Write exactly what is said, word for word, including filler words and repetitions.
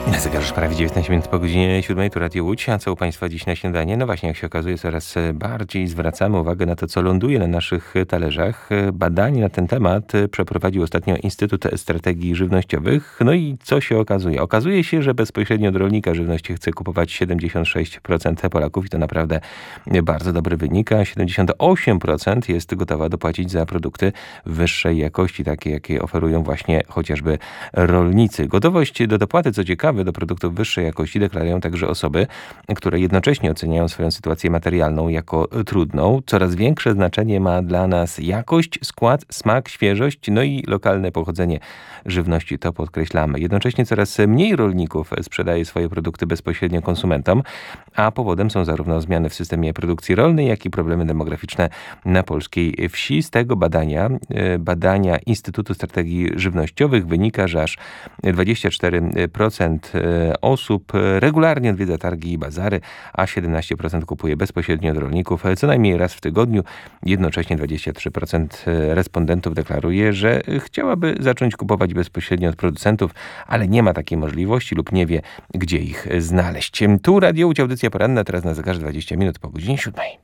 Na zegarze prawie dziewiętnaście minut po godzinie siódmej, tu Radio Łódź. A co u Państwa dziś na śniadanie? No właśnie, jak się okazuje, coraz bardziej zwracamy uwagę na to, co ląduje na naszych talerzach. Badanie na ten temat przeprowadził ostatnio Instytut Strategii Żywnościowych. No i co się okazuje? Okazuje się, że bezpośrednio od rolnika żywności chce kupować siedemdziesiąt sześć procent Polaków i to naprawdę bardzo dobry wynik, a siedemdziesiąt osiem procent jest gotowa dopłacić za produkty wyższej jakości, takie jakie oferują właśnie chociażby rolnicy. Gotowość do dopłaty, co ciekawe, do produktów wyższej jakości deklarują także osoby, które jednocześnie oceniają swoją sytuację materialną jako trudną. Coraz większe znaczenie ma dla nas jakość, skład, smak, świeżość, no i lokalne pochodzenie żywności. To podkreślamy. Jednocześnie coraz mniej rolników sprzedaje swoje produkty bezpośrednio konsumentom, a powodem są zarówno zmiany w systemie produkcji rolnej, jak i problemy demograficzne na polskiej wsi. Z tego badania, badania Instytutu Strategii Żywnościowych wynika, że aż dwadzieścia cztery procent osób regularnie odwiedza targi i bazary, a siedemnaście procent kupuje bezpośrednio od rolników co najmniej raz w tygodniu. Jednocześnie dwadzieścia trzy procent respondentów deklaruje, że chciałaby zacząć kupować bezpośrednio od producentów, ale nie ma takiej możliwości lub nie wie, gdzie ich znaleźć. Tu Radio Łódź, audycja poranna, teraz na zegarze dwadzieścia minut po godzinie siódmej.